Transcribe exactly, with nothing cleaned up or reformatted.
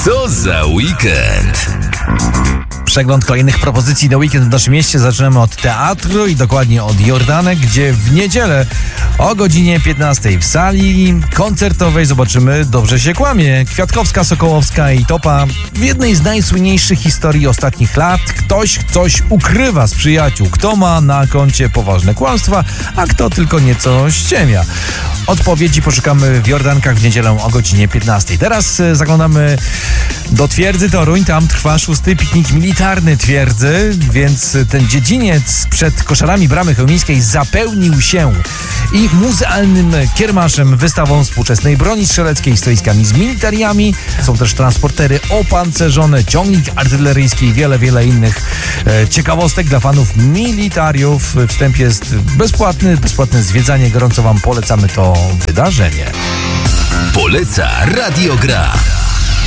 Co za weekend? Przegląd kolejnych propozycji na weekend w naszym mieście. Zaczynamy od teatru i dokładnie od Jordanek, gdzie w niedzielę o godzinie piętnastej w sali koncertowej zobaczymy Dobrze się kłamie. Kwiatkowska, Sokołowska i Topa. W jednej z najsłynniejszych historii ostatnich lat ktoś coś ukrywa z przyjaciół. Kto ma na koncie poważne kłamstwa, a kto tylko nieco ściemia. Odpowiedzi poszukamy w Jordankach w niedzielę o godzinie piętnastej. Teraz zaglądamy do Twierdzy Toruń. Tam trwa szósty piknik militarny Twierdzy, więc ten dziedziniec przed koszarami Bramy Chełmińskiej zapełnił się i muzealnym kiermaszem, wystawą współczesnej broni strzeleckiej, stoiskami z militariami. Są też transportery opancerzone, ciągnik artyleryjski i wiele, wiele innych e, ciekawostek dla fanów militariów. Wstęp jest bezpłatny, bezpłatne zwiedzanie. Gorąco wam polecamy to wydarzenie. Poleca Radio Gra.